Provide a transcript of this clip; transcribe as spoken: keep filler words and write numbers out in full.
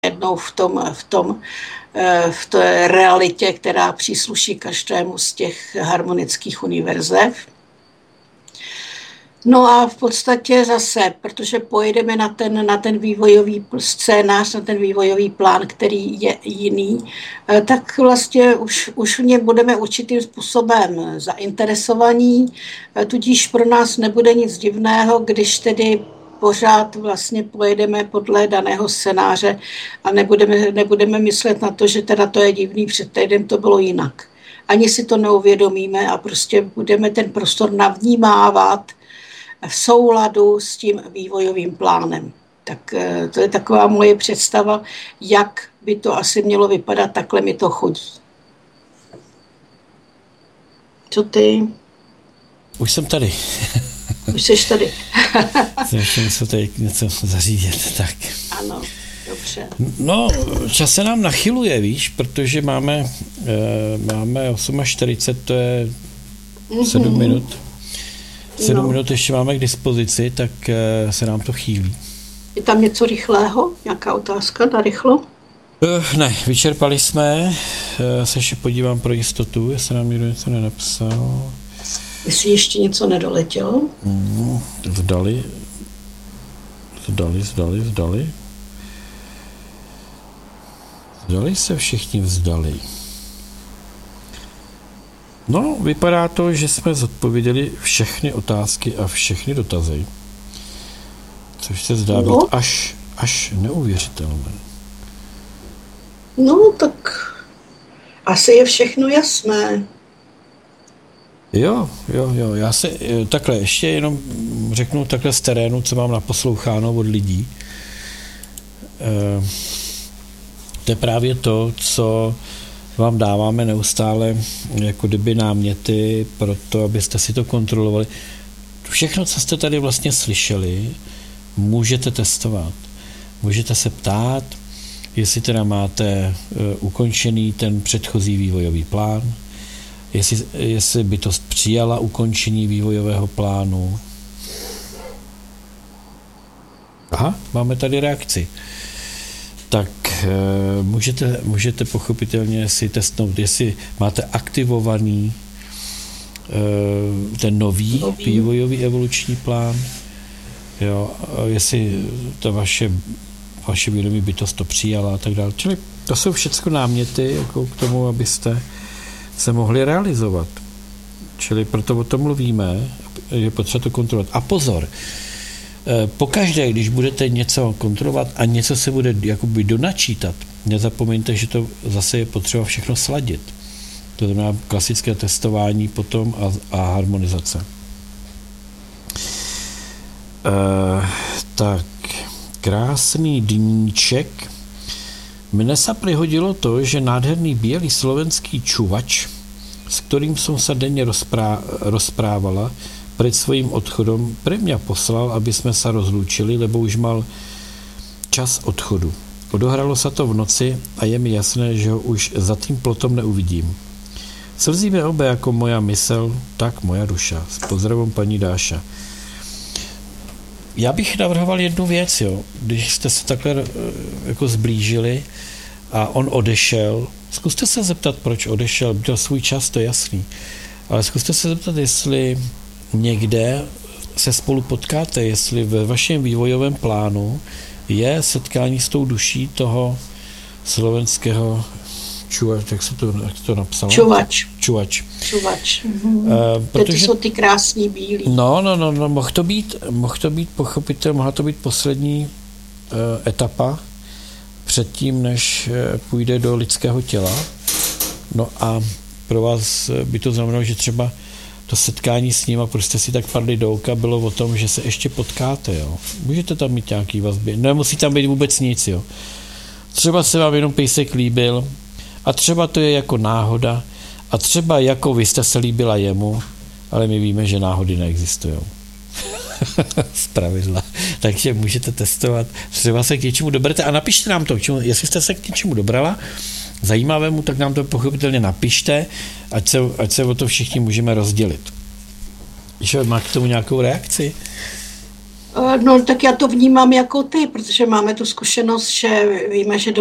jednou v tom, v tom v té realitě, která přísluší každému z těch harmonických univerzev. No a v podstatě zase, protože pojedeme na ten, na ten vývojový scénář, na ten vývojový plán, který je jiný, tak vlastně už, už v něm budeme určitým způsobem zainteresovaní, tudíž pro nás nebude nic divného, když tedy pořád vlastně pojedeme podle daného scénáře a nebudeme, nebudeme myslet na to, že teda to je divný, před týdnem to bylo jinak. Ani si to neuvědomíme a prostě budeme ten prostor navnímávat v souladu s tím vývojovým plánem. Tak to je taková moje představa, jak by to asi mělo vypadat, takhle mi to chodí. Co ty? Už jsem tady. Už jsi tady. Jsem musel tady něco zařídit, tak. Ano, dobře. No, čas se nám nachyluje, víš, protože máme, e, máme čtyřicet osm, to je sedm mm-hmm. minut. sedm no. minut ještě máme k dispozici, tak e, se nám to chýlí. Je tam něco rychlého? Nějaká otázka na rychlo? E, ne, vyčerpali jsme. E, se ještě podívám pro jistotu, jestli nám někdo něco nenapsal. Jestli ještě něco nedoletělo? Mm, vzdali. Vzdali, vzdali, vzdali. Vzdali se všichni vzdali. No, vypadá to, že jsme zodpověděli všechny otázky a všechny dotazy. Což se zdá no. být až, až neuvěřitelné. No, tak asi je všechno jasné. Jo, jo, jo, já si takhle ještě jenom řeknu takhle z terénu, co mám naposloucháno od lidí. E, to je právě to, co vám dáváme neustále jako kdyby náměty pro to, abyste si to kontrolovali. Všechno, co jste tady vlastně slyšeli, můžete testovat. Můžete se ptát, jestli teda máte uh, ukončený ten předchozí vývojový plán, jestli, jestli bytost přijala ukončení vývojového plánu. Aha, máme tady reakci. Tak uh, můžete, můžete pochopitelně si testnout, jestli máte aktivovaný uh, ten nový, nový vývojový evoluční plán, jo, jestli ta vaše, vaše vědomí bytost to přijala a tak dále. Čili to jsou všechno náměty jako k tomu, abyste se mohli realizovat. Čili proto o tom mluvíme, je potřeba to kontrolovat. A pozor, pokaždé, když budete něco kontrolovat a něco se bude jakoby donačítat, nezapomeňte, že to zase je potřeba všechno sladit. To znamená klasické testování potom a, a harmonizace. E, tak, krásný dníček. Mne sa prihodilo to, že nádherný bielý slovenský čuvač, s ktorým som sa denne rozprá- rozprávala, pred svojím odchodom pre mňa poslal, aby sme sa rozlúčili, lebo už mal čas odchodu. Odohralo sa to v noci a je mi jasné, že ho už za tým plotom neuvidím. Slzíme obe jako moja mysl, tak moja duša. S pozdravom paní Dáša. Já bych navrhoval jednu věc, jo. Když jste se takhle jako zblížili a on odešel, zkuste se zeptat, proč odešel, měl svůj čas, to je jasný, ale zkuste se zeptat, jestli někde se spolu potkáte, jestli ve vašem vývojovém plánu je setkání s tou duší toho slovenského čuvač, jak se to, jak to napsalo? Čuvač. Čuvač. Čuvač. Mhm. Uh, protože, to jsou ty krásný bílí. No, no, no, no mohl to být, mohl to být pochopitel, mohla to být poslední uh, etapa předtím, než uh, půjde do lidského těla. No a pro vás by to znamenalo, že třeba to setkání s ním a prostě si tak padli do oka, bylo o tom, že se ještě potkáte, jo. Můžete tam mít nějaký vazby, nemusí tam být vůbec nic, jo. Třeba se vám jenom pejsek líbil a třeba to je jako náhoda a třeba jako vy jste se líbila jemu, ale my víme, že náhody neexistují. Zpravidla. Takže můžete testovat, třeba se k něčemu dobrete a napište nám to, čemu, jestli jste se k něčemu dobrala, zajímavému, tak nám to pochopitelně napište, ať se, ať se o to všichni můžeme rozdělit. Ještě má k tomu nějakou reakci? No tak já to vnímám jako ty, protože máme tu zkušenost, že víme, že